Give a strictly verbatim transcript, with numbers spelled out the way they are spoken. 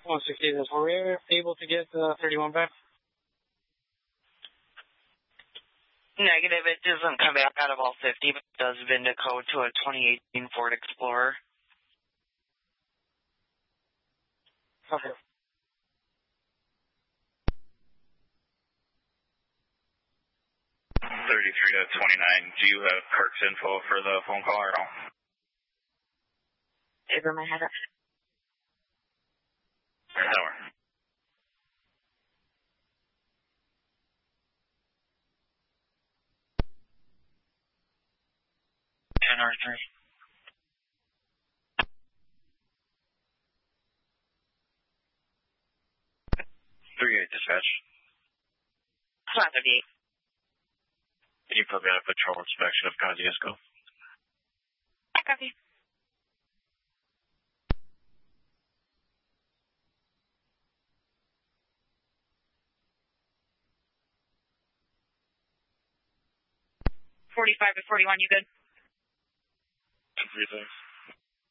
one sixty, were we able to get uh, thirty-one back? Negative, it doesn't come back out of all fifty, but it does VIN code to a twenty eighteen Ford Explorer. Okay. thirty-three to twenty-nine, do you have Kirk's info for the phone call or no? Over my head. Tower. ten R three. three eight dispatch. Flat thirty-eight. Can you put me on a patrol inspection of Kosciuszko? I copy. forty-five to forty-one, you good? Two, three, thanks.